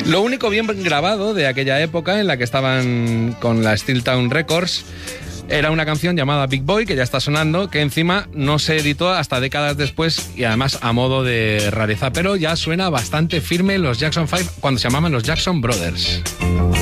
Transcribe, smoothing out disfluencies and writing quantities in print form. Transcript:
Lo único bien grabado de aquella época en la que estaban con la Steeltown Records era una canción llamada Big Boy, que ya está sonando, que encima no se editó hasta décadas después y además a modo de rareza, pero ya suena bastante firme los Jackson 5 cuando se llamaban los Jackson Brothers.